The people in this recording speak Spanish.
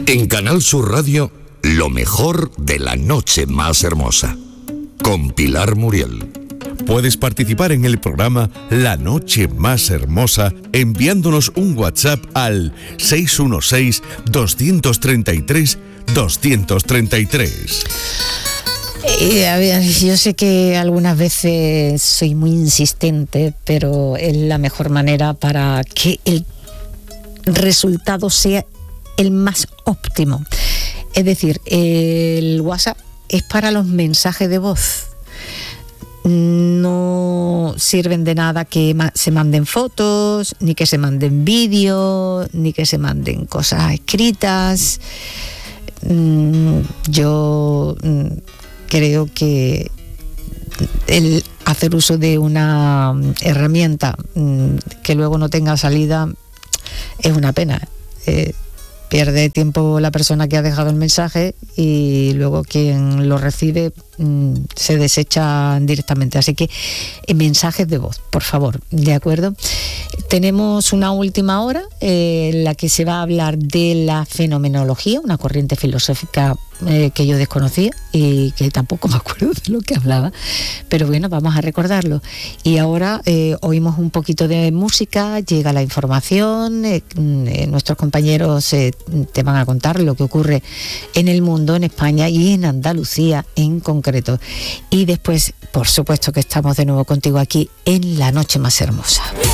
En Canal Sur Radio, lo mejor de la noche más hermosa, con Pilar Muriel. Puedes participar en el programa La Noche Más Hermosa enviándonos un WhatsApp al 616-233-233. A ver, yo sé que algunas veces soy muy insistente, pero es la mejor manera para que el resultado sea el más óptimo. Es decir, el WhatsApp es para los mensajes de voz. No sirven de nada que se manden fotos, ni que se manden vídeos, ni que se manden cosas escritas. Yo creo que el hacer uso de una herramienta que luego no tenga salida es una pena. Pierde tiempo la persona que ha dejado el mensaje y luego quien lo recibe se desecha directamente. Así que mensajes de voz, por favor, ¿de acuerdo? Tenemos una última hora en la que se va a hablar de la fenomenología, una corriente filosófica que yo desconocía y que tampoco me acuerdo de lo que hablaba, pero bueno, vamos a recordarlo. Y ahora oímos un poquito de música, llega la información, nuestros compañeros te van a contar lo que ocurre en el mundo, en España y en Andalucía en concreto. Y después, por supuesto que estamos de nuevo contigo aquí en La Noche Más Hermosa.